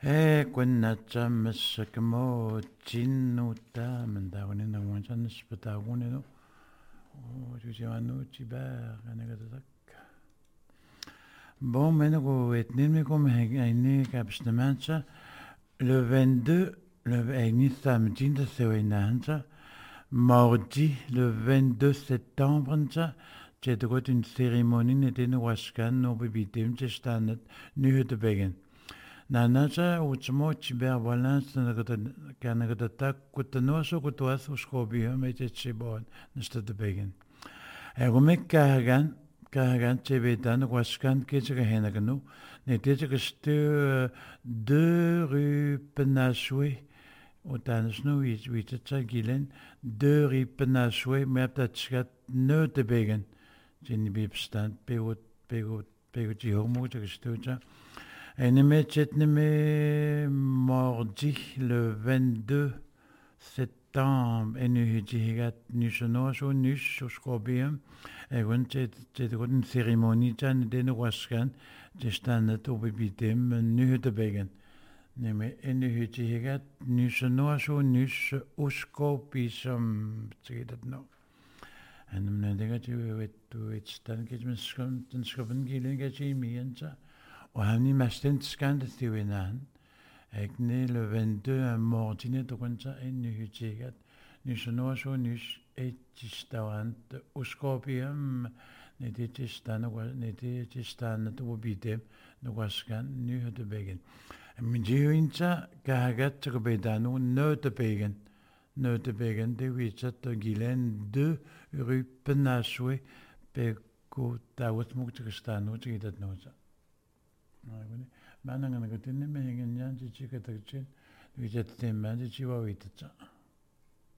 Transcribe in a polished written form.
كنا تشمسك موتين وتا من داونين وانشان نسبتاونين وجوانو تباغ أنا قد Bon, maintenant, comme une capsule, le 22, le samedi de ce mardi, le 22 septembre, j'ai une cérémonie de Washkan, au Bibitim, j'ai stand nu de Begin. Nanaja, Uchmo, Chiber, Valence, Canada, Kutanoso, Kutuas, Uskobia, Metchibon, Mr. de Begin. Egumek Kahagan, Chebetan, Washkan, Kitchehenagano, n'était que c'était 2 rue Penachoué, au Tansno, Witcha Gillen, 2 rue Penachoué, Maptachat, ne de Begen, Jenny Bibstand, Pegot, Jihomo, Chestuja. Eneme Chetneme mardi le 22 septembre, Enuhijigat Nishonosho, Nish, Skobium, Egon une cérémonie, Jan den Waskan, Jestanat Obibitim, Nuhutebegen. Neme Enuhijigat Nishonosho, Nish, Uskopisum, say that no. En I'm not going to it stand kitchen scoven gilling at Jimmy and Og han I masten skande stivenan. Ekne le 22 mortine to konta en hytigat. Nysno so nys etistavant uskopium netistan to bidem no waskan nu het begen. En min jiinta kagat to bedanu no te begen. No te begen de wichat to gilen de rue Penachoué pe ko tawat muk te staan no te dat no. 만나는 것도 있는 매행은 양지 지가 덕진 위제 때문에 지와 있었죠.